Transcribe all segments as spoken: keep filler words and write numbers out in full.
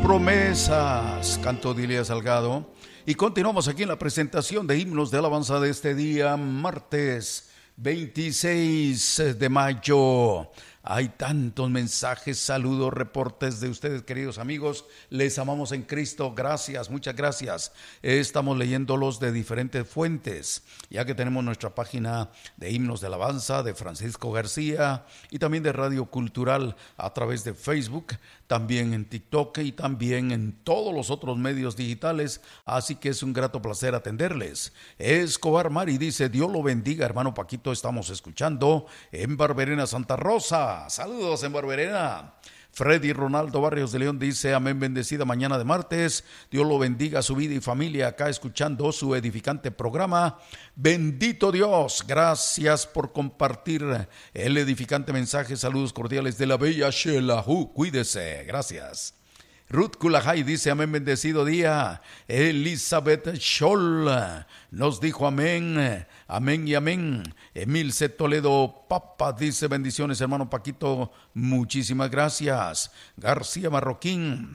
promesas, canto de Elías Salgado. Y continuamos aquí en la presentación de himnos de alabanza de este día, martes veintiséis de mayo. Hay tantos mensajes, saludos, reportes de ustedes, queridos amigos. Les amamos en Cristo. Gracias, muchas gracias. Estamos leyéndolos de diferentes fuentes, ya que tenemos nuestra página de himnos de alabanza de Francisco García y también de Radio Cultural a través de Facebook, también en TikTok y también en todos los otros medios digitales. Así que es un grato placer atenderles. Escobar Mari dice: Dios lo bendiga, hermano Paquito. Estamos escuchando en Barberena, Santa Rosa. Saludos en Barberena. Freddy Ronaldo Barrios de León dice: amén, bendecida mañana de martes. Dios lo bendiga, su vida y familia, acá escuchando su edificante programa. Bendito Dios, gracias por compartir el edificante mensaje. Saludos cordiales de la bella Xelajú. Cuídese, gracias. Ruth Kulajay dice: amén, bendecido día. Elizabeth Scholl nos dijo amén, amén y amén. Emilce Toledo Papa dice: bendiciones, hermano Paquito, muchísimas gracias. García Marroquín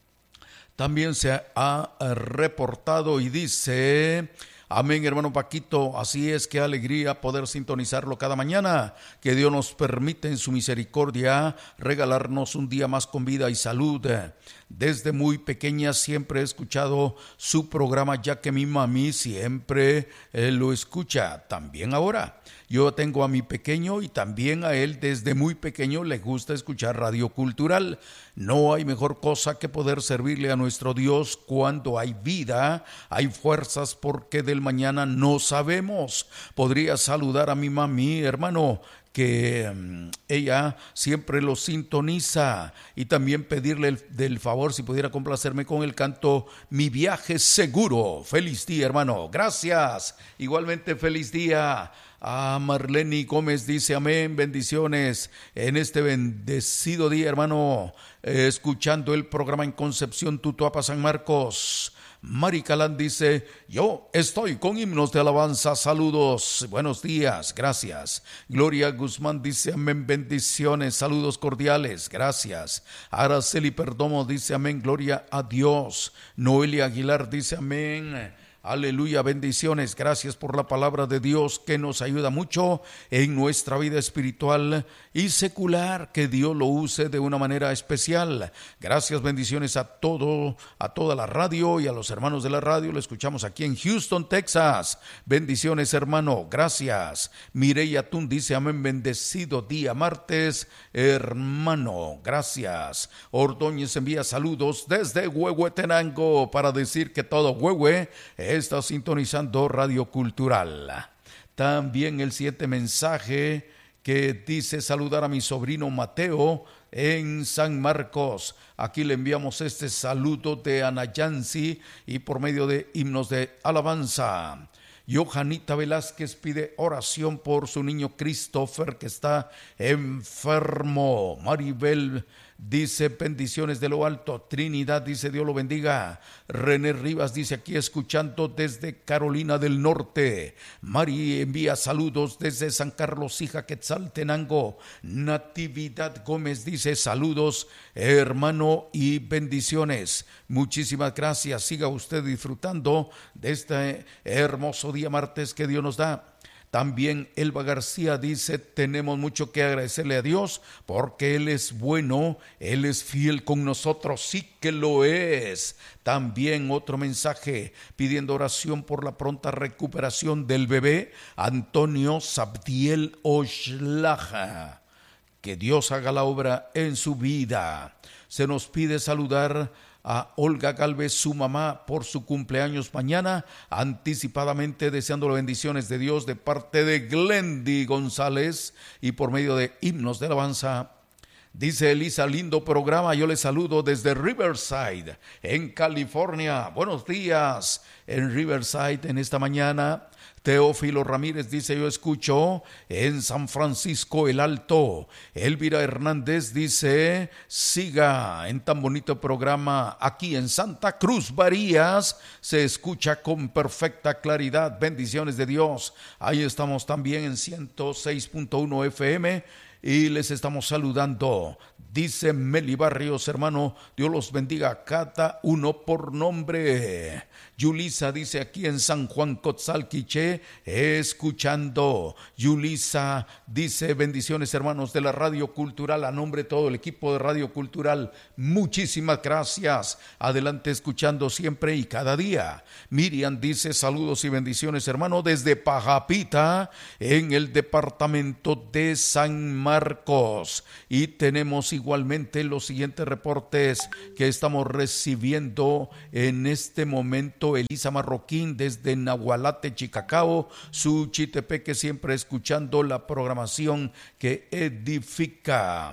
también se ha reportado y dice: amén, hermano Paquito, así es, qué alegría poder sintonizarlo cada mañana, que Dios nos permite en su misericordia regalarnos un día más con vida y salud. Desde muy pequeña siempre he escuchado su programa, ya que mi mami siempre eh, lo escucha, también ahora. Yo tengo a mi pequeño y también a él desde muy pequeño le gusta escuchar Radio Cultural. No hay mejor cosa que poder servirle a nuestro Dios cuando hay vida, hay fuerzas, porque del mañana no sabemos. Podría saludar a mi mami, hermano, que um, ella siempre lo sintoniza, y también pedirle el, del favor si pudiera complacerme con el canto Mi viaje seguro. Feliz día, hermano. Gracias. Igualmente feliz día. A Marlene Gómez dice: amén, bendiciones en este bendecido día, hermano, eh, escuchando el programa en Concepción, Tutuapa, San Marcos. Mari Calán dice: yo estoy con himnos de alabanza, saludos, buenos días, gracias. Gloria Guzmán dice: amén, bendiciones, saludos cordiales, gracias. Araceli Perdomo dice: amén, gloria a Dios. Noelia Aguilar dice: amén, aleluya, bendiciones, gracias por la palabra de Dios que nos ayuda mucho en nuestra vida espiritual y secular, que Dios lo use de una manera especial. Gracias, bendiciones a todo, a toda la radio y a los hermanos de la radio. Lo escuchamos aquí en Houston, Texas. Bendiciones, hermano, gracias. Mireya Tun dice: amén, bendecido día martes, hermano, gracias. Ordóñez envía saludos desde Huehuetenango para decir que todo Huehue está sintonizando Radio Cultural. También el siguiente mensaje que dice: saludar a mi sobrino Mateo en San Marcos. Aquí le enviamos este saludo de Ana Yancy y por medio de himnos de alabanza. Johanita Velázquez pide oración por su niño Christopher, que está enfermo. Maribel dice: bendiciones de lo alto. Trinidad dice: Dios lo bendiga. René Rivas dice: aquí escuchando desde Carolina del Norte. Mari envía saludos desde San Carlos Hija, Quetzaltenango. Natividad Gómez dice: saludos, hermano, y bendiciones. Muchísimas gracias. Siga usted disfrutando de este hermoso día martes que Dios nos da. También Elba García dice: tenemos mucho que agradecerle a Dios porque Él es bueno, Él es fiel con nosotros, sí que lo es. También otro mensaje pidiendo oración por la pronta recuperación del bebé Antonio Sabdiel Oslaja. Que Dios haga la obra en su vida. Se nos pide saludar a Olga Galvez, su mamá, por su cumpleaños mañana, anticipadamente deseando las bendiciones de Dios de parte de Glendy González y por medio de himnos de alabanza. Dice Elisa: lindo programa, yo les saludo desde Riverside, en California. Buenos días en Riverside en esta mañana. Teófilo Ramírez dice: yo escucho en San Francisco el Alto. Elvira Hernández dice: siga en tan bonito programa. Aquí en Santa Cruz Barías se escucha con perfecta claridad. Bendiciones de Dios. Ahí estamos también en ciento seis punto uno F M y les estamos saludando. Dice Meli Barrios, hermano, Dios los bendiga a cada uno por nombre. Yulisa dice aquí en San Juan Cotzalquiche, escuchando. Yulisa dice bendiciones, hermanos de la Radio Cultural, a nombre de todo el equipo de Radio Cultural, muchísimas gracias. Adelante escuchando siempre y cada día. Miriam dice saludos y bendiciones, hermano, desde Pajapita, en el departamento de San Marcos. Y tenemos igualmente los siguientes reportes que estamos recibiendo en este momento. Elisa Marroquín desde Nahualate, Chicacao, Suchitepeque, siempre escuchando la programación que edifica.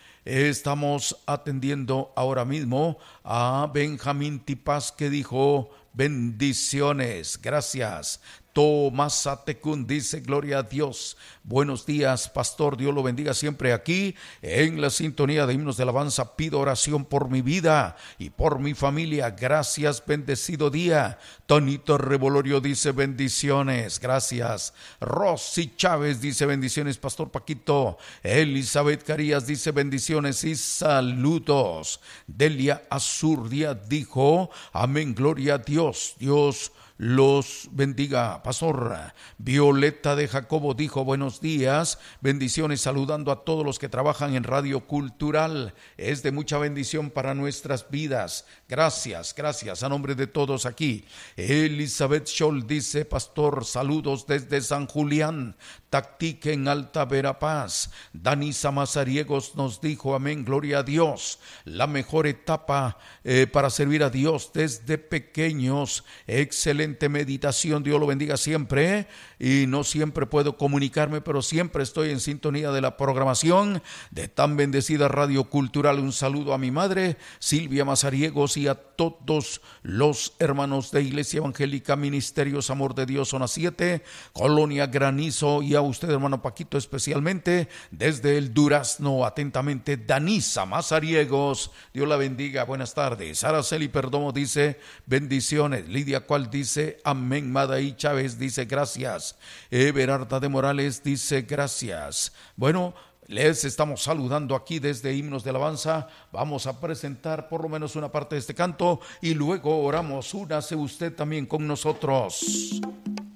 Estamos atendiendo ahora mismo a Benjamín Tipaz, que dijo bendiciones, gracias. Tomás Atecún dice gloria a Dios, buenos días pastor, Dios lo bendiga siempre aquí en la sintonía de himnos de alabanza. Pido oración por mi vida y por mi familia, gracias, bendecido día. Tonito Revolorio dice bendiciones, gracias. Rosy Chávez dice bendiciones pastor Paquito. Elizabeth Carías dice bendiciones y saludos. Delia Azurdia dijo amén, gloria a Dios, Dios los bendiga, pastor. Violeta de Jacobo dijo buenos días, bendiciones, saludando a todos los que trabajan en Radio Cultural, es de mucha bendición para nuestras vidas, gracias, gracias a nombre de todos aquí. Elizabeth Scholl dice pastor, saludos desde San Julián, Tactique en Alta Verapaz. Danisa Mazariegos nos dijo amén, gloria a Dios, la mejor etapa eh, para servir a Dios desde pequeños, excelente meditación, Dios lo bendiga siempre, y no siempre puedo comunicarme, pero siempre estoy en sintonía de la programación de tan bendecida Radio Cultural. Un saludo a mi madre Silvia Mazariegos y a todos los hermanos de Iglesia Evangélica Ministerios Amor de Dios Zona siete, Colonia Granizo, y a usted hermano Paquito especialmente desde el Durazno, atentamente Danisa Mazariegos, Dios la bendiga, buenas tardes. Araceli Perdomo dice bendiciones. Lidia Cual dice amén. Madaí Chávez dice gracias. Everarda de Morales dice gracias. Bueno, les estamos saludando aquí desde Himnos de Alabanza. Vamos a presentar por lo menos una parte de este canto y luego oramos. Únase usted también con nosotros.